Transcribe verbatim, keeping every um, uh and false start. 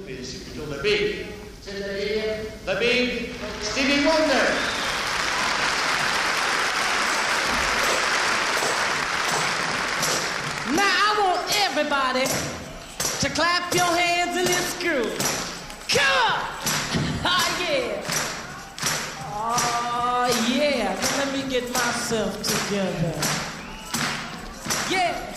mais c'est plutôt The Big. C'est-à-dire The Big Stevie Wonder. Now I want everybody to clap your hands in this groove. Come on! Oh, yeah. Oh, yeah. Now let me get myself together. Yeah.